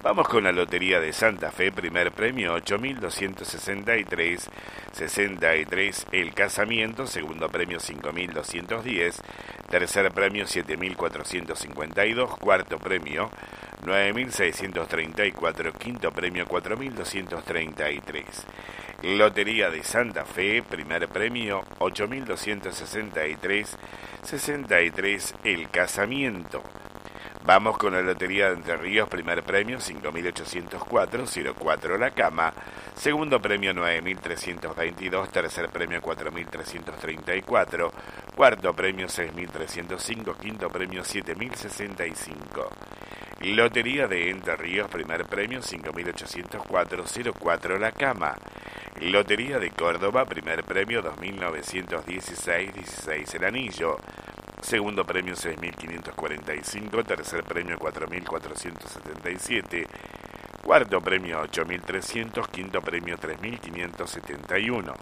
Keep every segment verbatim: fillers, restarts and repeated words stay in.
Vamos con la Lotería de Santa Fe, primer premio ocho mil doscientos sesenta y tres, sesenta y tres el casamiento, segundo premio cinco mil doscientos diez, tercer premio siete mil cuatrocientos cincuenta y dos, cuarto premio nueve mil seiscientos treinta y cuatro, quinto premio cuatro mil doscientos treinta y tres. Lotería de Santa Fe, primer premio ocho mil doscientos sesenta y tres, sesenta y tres el casamiento. Vamos con la Lotería de Entre Ríos, primer premio cinco mil ochocientos cuatro, cero cuatro la cama, segundo premio nueve mil trescientos veintidós, tercer premio cuatro mil trescientos treinta y cuatro, cuarto premio seis mil trescientos cinco, quinto premio siete mil sesenta y cinco. Lotería de Entre Ríos, primer premio cinco mil ochocientos cuatro, cero cuatro la cama. Lotería de Córdoba, primer premio dos mil novecientos dieciséis, dieciséis el anillo. Segundo premio seis mil quinientos cuarenta y cinco, tercer premio cuatro mil cuatrocientos setenta y siete, cuarto premio ocho mil trescientos, quinto premio tres mil quinientos setenta y uno.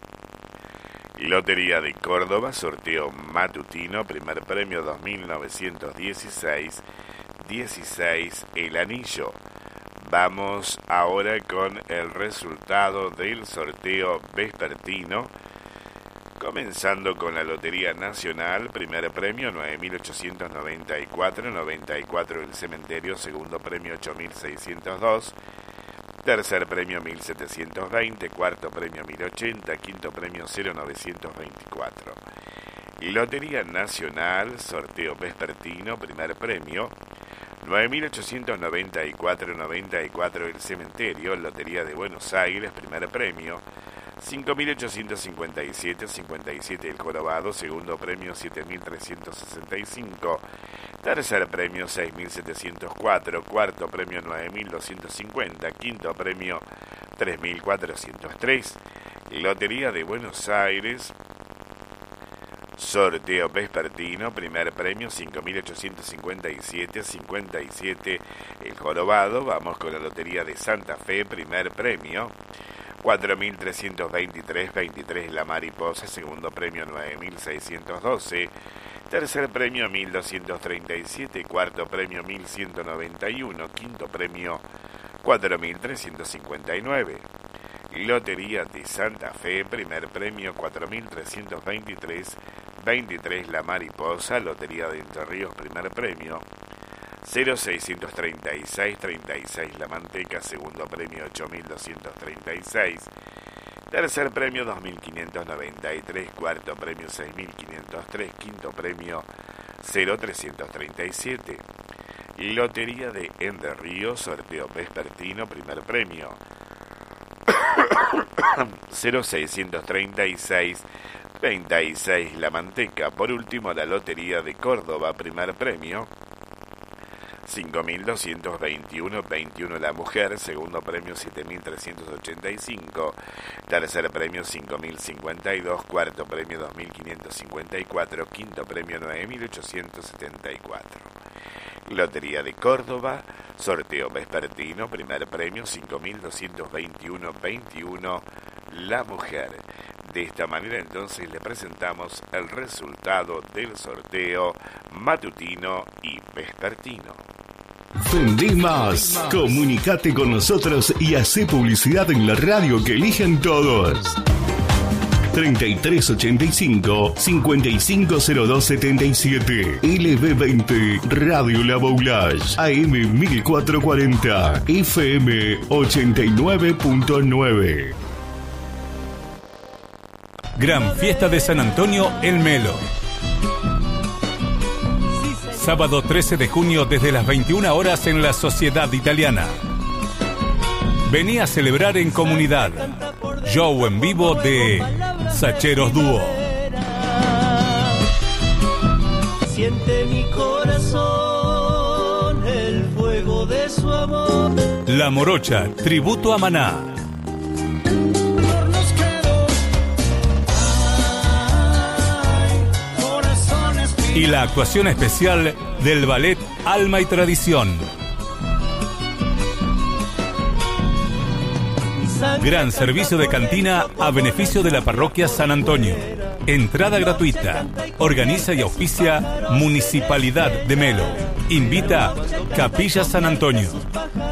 Lotería de Córdoba, sorteo matutino, primer premio dos mil novecientos dieciséis, dieciséis el anillo. Vamos ahora con el resultado del sorteo vespertino. Comenzando con la Lotería Nacional, primer premio nueve mil ochocientos noventa y cuatro, noventa y cuatro el cementerio, segundo premio ocho mil seiscientos dos, tercer premio mil setecientos veinte, cuarto premio mil ochenta, quinto premio cero novecientos veinticuatro. Lotería Nacional, sorteo vespertino, primer premio nueve mil ochocientos noventa y cuatro, noventa y cuatro el cementerio, Lotería de Buenos Aires, primer premio cinco mil ochocientos cincuenta y siete, cincuenta y siete el jorobado, segundo premio siete mil trescientos sesenta y cinco, tercer premio seis mil setecientos cuatro, cuarto premio nueve mil doscientos cincuenta, quinto premio tres mil cuatrocientos tres. Lotería de Buenos Aires, sorteo vespertino, primer premio cinco mil ochocientos cincuenta y siete, cincuenta y siete el jorobado. Vamos con la Lotería de Santa Fe, primer premio cuatro mil trescientos veintitrés, veintitrés la mariposa, segundo premio nueve mil seiscientos doce, tercer premio mil doscientos treinta y siete, cuarto premio mil ciento noventa y uno, quinto premio cuatro mil trescientos cincuenta y nueve. Lotería de Santa Fe, primer premio cuatro mil trescientos veintitrés, veintitrés la mariposa, Lotería de Entre Ríos, primer premio cero seiscientos treinta y seis, treinta y seis la manteca, segundo premio ocho mil doscientos treinta y seis, tercer premio dos mil quinientos noventa y tres, cuarto premio seis mil quinientos tres, quinto premio cero trescientos treinta y siete. Lotería de Entre Ríos, sorteo vespertino, primer premio cero seiscientos treinta y seis, treinta y seis la manteca. Por último, la Lotería de Córdoba, primer premio cinco mil doscientos veintiuno, veintiuno la mujer, segundo premio siete mil trescientos ochenta y cinco, tercer premio cinco mil cincuenta y dos, cuarto premio dos mil quinientos cincuenta y cuatro, quinto premio nueve mil ochocientos setenta y cuatro. Lotería de Córdoba, sorteo vespertino, primer premio cinco mil doscientos veintiuno, veintiuno la mujer. De esta manera entonces le presentamos el resultado del sorteo matutino y vespertino. Vendí más. Comunicate con nosotros y hacé publicidad en la radio que eligen todos. treinta y tres ochenta y cinco, cincuenta y cinco cero dos setenta y siete. L B veinte Radio La Boulage. A M mil cuatrocientos cuarenta. F M ochenta y nueve punto nueve. Gran Fiesta de San Antonio El Melo. Sábado trece de junio desde las veintiuna horas en la Sociedad Italiana. Vení a celebrar en comunidad. Show en vivo de Sacheros Dúo. Siente mi corazón el fuego de su amor. La Morocha, tributo a Maná. Y la actuación especial del ballet Alma y Tradición. Gran servicio de cantina a beneficio de la parroquia San Antonio. Entrada gratuita. Organiza y auspicia Municipalidad de Melo. Invita Capilla San Antonio.